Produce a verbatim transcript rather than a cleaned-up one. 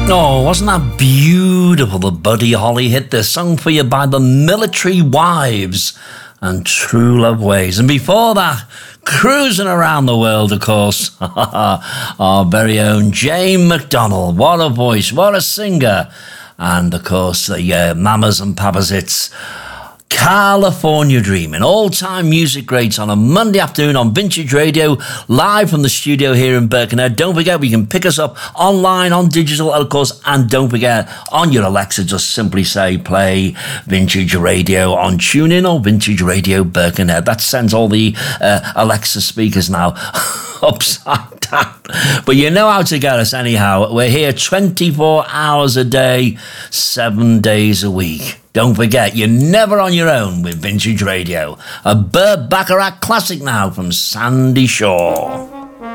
Oh, wasn't that beautiful? The Buddy Holly hit the song for you by the Military Wives and True Love Ways. And before that, cruising around the world, of course, our very own Jane McDonald. What a voice, what a singer. And, of course, the uh, Mamas and Papas hits. California Dreaming, all-time music greats on a Monday afternoon on Vintage Radio, live from the studio here in Birkenhead. Don't forget, we can pick us up online, on digital, of course, and don't forget, on your Alexa, just simply say, play Vintage Radio on TuneIn or Vintage Radio Birkenhead. That sends all the uh, Alexa speakers now upside down. But you know how to get us anyhow. We're here twenty-four hours a day, seven days a week. Don't forget, you're never on your own with Vintage Radio. A Burt Bacharach classic now from Sandy Shaw.